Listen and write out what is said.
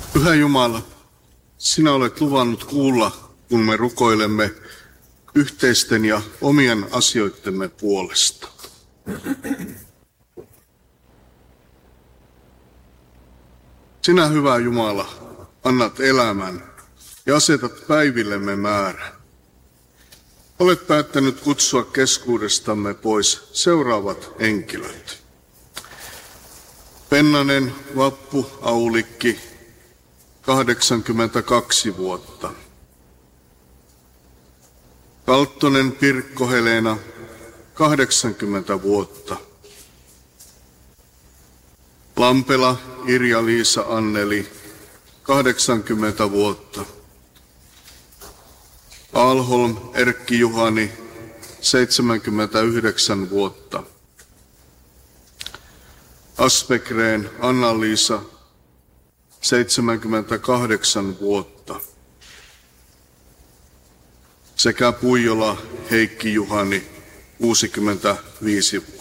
Pyhä Jumala, sinä olet luvannut kuulla, kun me rukoilemme yhteisten ja omien asioittemme puolesta. Sinä, hyvä Jumala, annat elämän ja asetat päivillemme määrän. Olet päättänyt kutsua keskuudestamme pois seuraavat henkilöt. Pennanen Vappu Aulikki, 82 vuotta. Kalttonen Pirkko Helena, 80 vuotta. Lampela Irja-Liisa Anneli, 80 vuotta. Alholm Erkki Juhani, 79 vuotta. Aspekreen Anna-Liisa, 78 vuotta. Sekä Puijola Heikki Juhani, 65 vuotta.